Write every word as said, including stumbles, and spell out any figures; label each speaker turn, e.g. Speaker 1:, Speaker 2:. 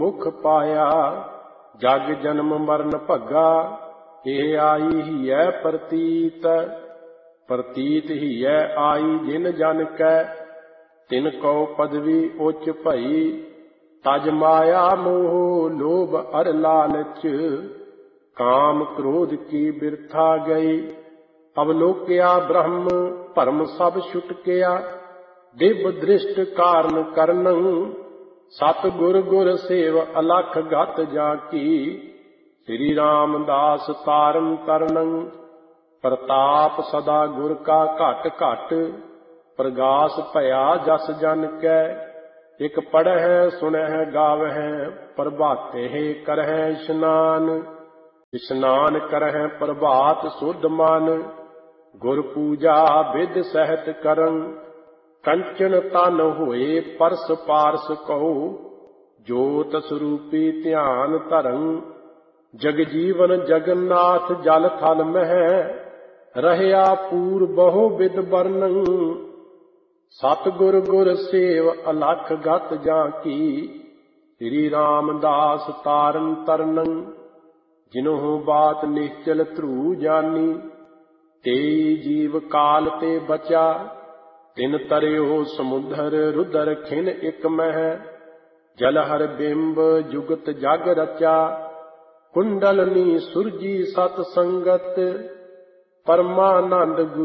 Speaker 1: मुख पाया जग जन्म मरण भग्गा ਇਹ ਆਈ ਹੀਐ ਪ੍ਰਤੀਤ ਪ੍ਰਤੀਤ ਹੀਐ ਆਈ ਜਿਨ ਜਨ ਕੈ ਤਿਨ ਕਉ ਪਦਵੀ ਉੱਚ ਭਈ ਤਜ ਮਾਇਆ ਮੋਹ ਲੋਭ ਅਰ ਲਾਲਚ ਕਾਮ ਕ੍ਰੋਧ ਕੀ ਬਿਰਥਾ ਗਈ ਅਵਲੋਕਿਆ ਬ੍ਰਹਮ ਭਰਮ ਸਭ ਛੁਟਕਿਆ ਦਿਵ ਦ੍ਰਿਸ਼ਟ ਕਾਰਨ ਕਰਨੰ ਸਤ ਗੁਰ ਗੁਰ ਸੇਵ ਅਲਖ ਗਤ ਜਾ ਕੀ श्री रामदास तारन तरनं प्रताप सदा गुर का घट घट प्रगास भया जस जन कै एक पढ़ह सुनह गावह प्रभाते करह स्नान स्नान करह प्रभात शुद्ध मन गुर पूजा विद सहत करन कंचन तन होए परस पारस कहो जोत स्वरूपी ध्यान धरन जग जीवन जगन्नाथ जल थल मह रहया पूर बहु विद वर्णन सतगुर गुर सेव अलख गत जा की श्री रामदास तारन तरनन जिन्हों बात निश्चल ध्रुव जानी तेई जीव काल ते बचा तिन तरयो समुद्र रुदर खिन इक मह जलहर बिंब जुगत जग रचा कुंडलनी सुरजी सत संगत परमानंद